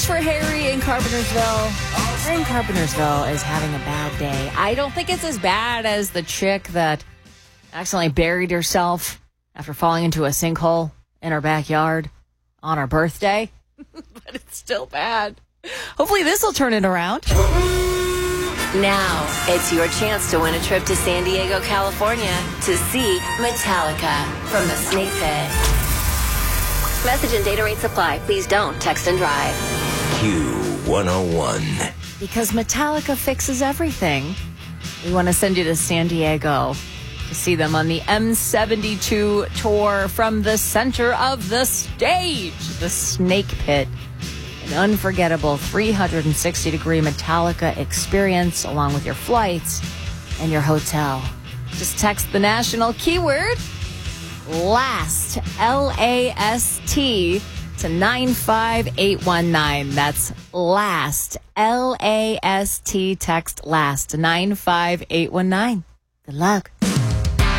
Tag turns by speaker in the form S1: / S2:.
S1: for Harry in Carpentersville. Harry in Carpentersville is having a bad day. I don't think it's as bad as the chick that accidentally buried herself after falling into a sinkhole in her backyard on her birthday. But it's still bad. Hopefully this will turn it around.
S2: Now, it's your chance to win a trip to San Diego, California to see Metallica from the Snake Pit. Message and data rates apply. Please don't text and drive.
S3: Q101.
S1: Because Metallica fixes everything, we want to send you to San Diego to see them on the M72 tour from the center of the stage, the Snake Pit. An unforgettable 360-degree Metallica experience along with your flights and your hotel. Just text the national keyword LAST, L-A-S-T, to 95819. That's LAST, L-A-S-T, text LAST to 95819. Good luck.